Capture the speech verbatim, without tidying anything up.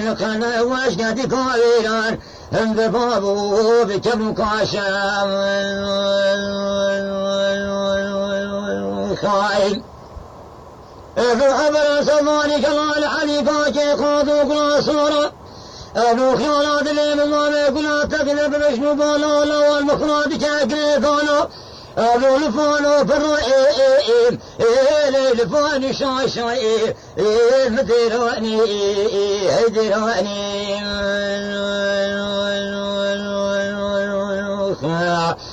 كان واشقتي كويران هم بابو بكم كاشا خاين ابو عبر صماني كلال حليفاك خاضوا كلا صورة ابو خيالات اللي من الله كلا تقلب بشنو بالا لو المخرات كاكريكانا ابو لفانو برو اي اي اي اي لفاني شاي شاي اي مديراني اي هدراني